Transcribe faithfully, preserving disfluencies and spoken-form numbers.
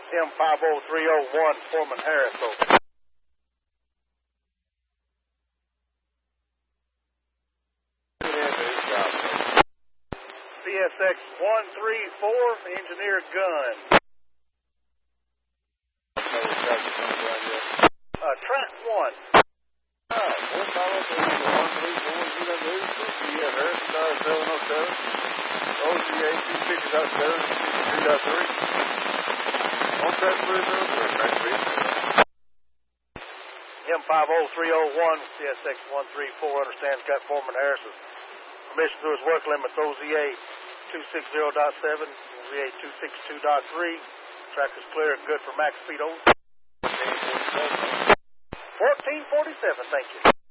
M five oh three oh one, Foreman Harris, over. C S X one three four, Engineer Gunn. Uh, track one. Uh, one follow to one three four, U W, C S Harris, seven oh seven, O C A two six dot seven, three dot three. On track three zero three, track three. M five oh three oh one, C S X one three four, understands got Foreman Harris's permission through his work limits, O Z A two sixty point seven, O Z A two sixty-two point three. Track is clear and good for max speed over. fourteen forty-seven, thank you.